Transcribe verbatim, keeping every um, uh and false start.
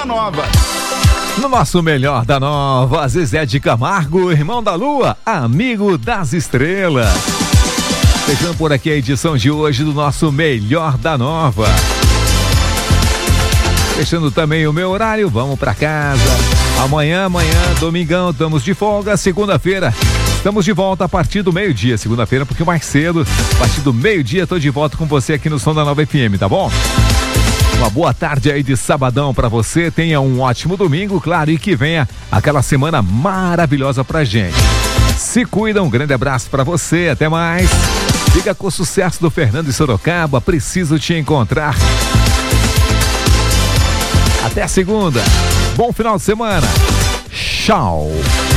da Nova. No nosso Melhor da Nova, Zezé de Camargo, irmão da Lua, amigo das estrelas. Fechando por aqui a edição de hoje do nosso Melhor da Nova. Fechando também o meu horário, vamos pra casa. Amanhã, amanhã, domingão, estamos de folga. Segunda-feira, estamos de volta a partir do meio-dia. Segunda-feira, um pouquinho mais cedo. A partir do meio-dia, tô de volta com você aqui no Som da Nova F M, tá bom? Uma boa tarde aí de sabadão pra você. Tenha um ótimo domingo, claro, e que venha aquela semana maravilhosa pra gente. Se cuida, um grande abraço pra você. Até mais. Fica com o sucesso do Fernando de Sorocaba. Preciso te encontrar. Até a segunda. Bom final de semana. Tchau.